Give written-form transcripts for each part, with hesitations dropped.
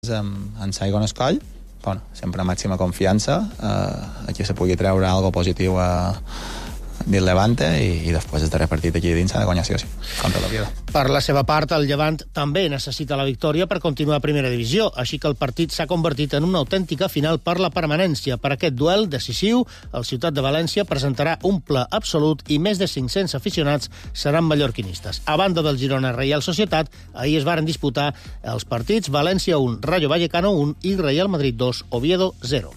en Saigon Escoll, bueno, sempre màxima confiança, aquí se pugui treure algo positiu dins Levante i després el darrer partit aquí dins s'ha de guanyar sí o sí, contra l'Oviedo. Per la seva part, el Llevant també necessita la victòria per continuar a primera divisió, així que el partit s'ha convertit en una autèntica final per la permanència. Per aquest duel decisiu, el Ciutat de València presentarà un ple absolut i més de 500 aficionats seran mallorquinistes. A banda del Girona Reial Societat, ahir es varen disputar els partits València 1, Rayo Vallecano 1 i Real Madrid 2, Oviedo 0.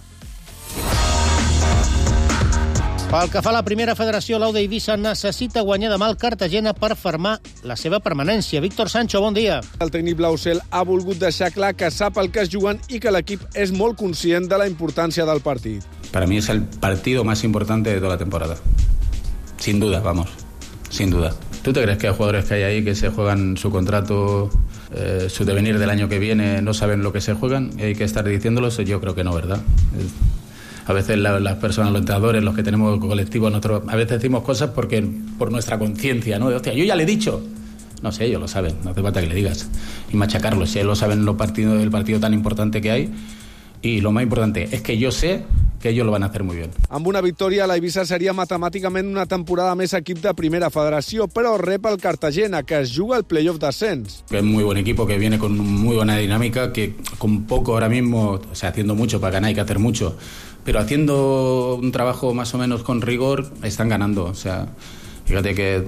Pel que fa a la primera federació, l'Auda Eivissa necessita guanyar demà el Cartagena per fermar la seva permanència. Víctor Sancho, bon dia. El tècnic blaucel ha volgut deixar clar que sap el que es juguen i que l'equip és molt conscient de la importància del partit. Para mí es el partido más importante de toda la temporada. Sin duda, vamos. Sin duda. ¿Tú te crees que hay jugadores que hay ahí que se juegan su contrato, su devenir del año que viene, no saben lo que se juegan? Y hay que estar diciéndolos. Yo creo que no, ¿verdad? A veces las personas, los entrenadores, los que tenemos colectivos, nosotros a veces decimos cosas porque por nuestra conciencia, ¿no? De, hostia, yo ya le he dicho. No sé, ellos lo saben, no hace falta que le digas. Y machacarlos, si ellos lo saben el partido tan importante que hay. Y lo más importante es que yo sé que ellos lo van a hacer muy bien. Amb una victòria, l'Eivissa seria matemàticament una temporada més equip de primera federació, però rep el Cartagena, que es juga el playoff d'ascens. Es muy buen equipo, que viene con muy buena dinámica, que con poco ahora mismo, o sea, haciendo mucho para ganar hay que hacer mucho, pero haciendo un trabajo más o menos con rigor, están ganando. O sea, fíjate que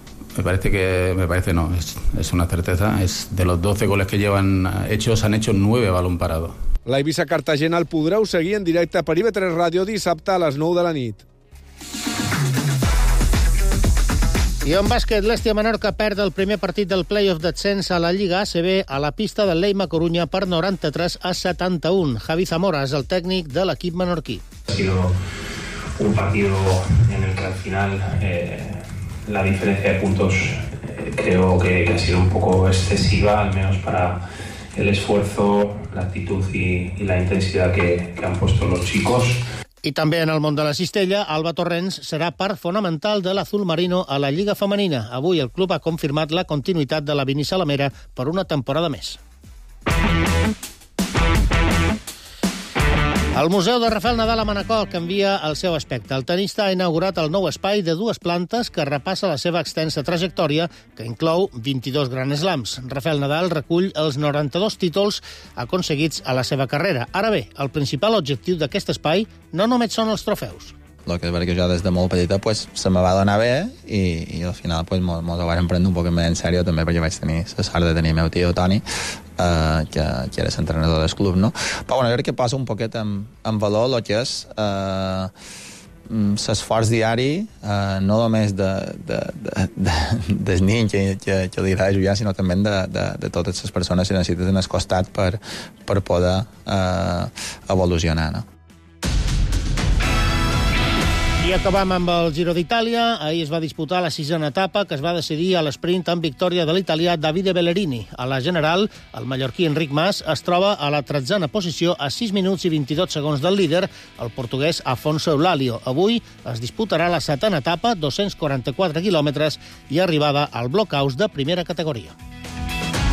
es una certeza. Es de los 12 goles que llevan hechos, han hecho 9 a balón parado. L'Eivissa Cartagena el podreu seguir en directe per IB3 Ràdio dissabte a les 9 de la nit. I en bàsquet, l'Hèstia Menorca perd el primer partit del playoff d'ascens a la Lliga ACB a la pista del Leima Coruña per 93-71. Javi Zamora és el tècnic de l'equip menorquí. Ha sido un partido en el que al final la diferencia de puntos creo que ha sido un poco excesiva, al menos para el esfuerzo, la actitud y la intensidad que han puesto los chicos. I també en el món de la cistella, Alba Torrents serà part fonamental de l'Azul Marino a la Lliga Femenina. Avui el club ha confirmat la continuïtat de la Binissalamera per una temporada més. El Museu de Rafael Nadal a Manacor canvia el seu aspecte. El tenista ha inaugurat el nou espai de 2 plantes que repassa la seva extensa trajectòria, que inclou 22 Grand Slams. Rafael Nadal recull els 92 títols aconseguits a la seva carrera. Ara bé, el principal objectiu d'aquest espai no només són els trofeus. El que és veritat que jo des de molt petita pues, se me va donar bé i al final pues, mos ho vam prendre un poc més en sèrio també perquè vaig tenir la sort de tenir el meu tio Toni que era l'entrenador del club, no? Però bueno, jo crec que posa un poquet en valor el que és l'esforç diari no només del nen que li agrada jugar, sinó també de totes les persones que necessiten al costat per poder evolucionar, no? I acabam amb el Giro d'Itàlia. Ahir es va disputar la 6a etapa, que es va decidir a l'esprint amb victòria de l'italià Davide Bellerini. A la general, el mallorquí Enric Mas es troba a la 13a posició a 6 minuts i 22 segons del líder, el portuguès Afonso Eulalio. Avui es disputarà la 7a etapa, 244 quilòmetres i arribada al blockhouse de primera categoria.